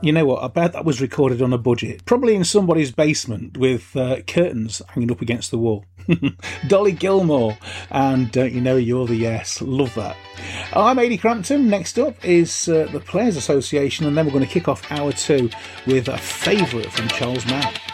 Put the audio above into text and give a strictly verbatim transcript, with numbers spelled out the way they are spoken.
You know what? I bet that was recorded on a budget. Probably in somebody's basement with uh, curtains hanging up against the wall. Dolly Gilmore, and Don't You Know You're the Yes. Love that. I'm Ady Crampton. Next up is uh, the Players Association, and then we're going to kick off hour two with a favourite from Charles Mann.